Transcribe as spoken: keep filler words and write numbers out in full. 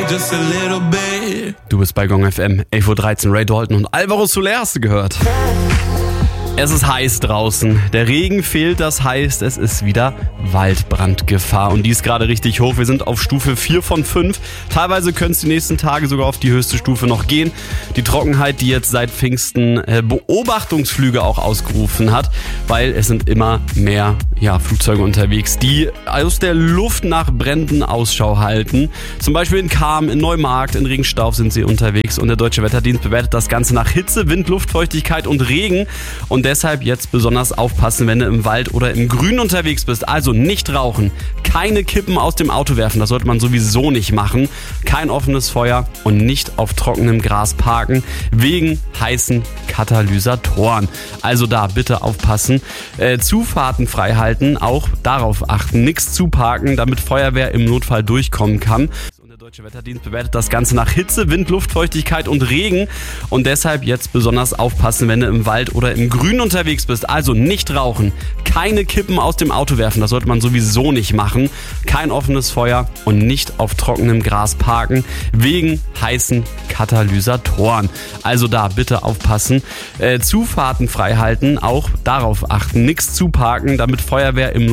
just a little bit. Du bist bei Gong F M, elf Uhr dreizehn, Ray Dalton und Alvaro Soler hast du gehört. Es ist heiß draußen. Der Regen fehlt, das heißt, es ist wieder Waldbrandgefahr. Und die ist gerade richtig hoch. Wir sind auf Stufe vier von fünf. Teilweise können es die nächsten Tage sogar auf die höchste Stufe noch gehen. Die Trockenheit, die jetzt seit Pfingsten äh, Beobachtungsflüge auch ausgerufen hat, weil es sind immer mehr ja, Flugzeuge unterwegs, die aus der Luft nach Bränden Ausschau halten. Zum Beispiel in Cham, in Neumarkt, in Regenstauf sind sie unterwegs. Und der Deutsche Wetterdienst bewertet das Ganze nach Hitze, Wind, Luftfeuchtigkeit und Regen. Und deshalb jetzt besonders aufpassen, wenn du im Wald oder im Grün unterwegs bist. Also nicht rauchen, keine Kippen aus dem Auto werfen, das sollte man sowieso nicht machen. Kein offenes Feuer und nicht auf trockenem Gras parken, wegen heißen Katalysatoren. Also da bitte aufpassen. Äh, Zufahrten frei halten, auch darauf achten. Nichts zuparken, damit Feuerwehr im Notfall durchkommen kann. Der Deutsche Wetterdienst bewertet das Ganze nach Hitze, Wind, Luftfeuchtigkeit und Regen. Und deshalb jetzt besonders aufpassen, wenn du im Wald oder im Grün unterwegs bist. Also nicht rauchen, keine Kippen aus dem Auto werfen, das sollte man sowieso nicht machen. Kein offenes Feuer und nicht auf trockenem Gras parken, wegen heißen Katalysatoren. Also da bitte aufpassen. Äh, Zufahrten frei halten, auch darauf achten. Nichts zuparken, damit Feuerwehr im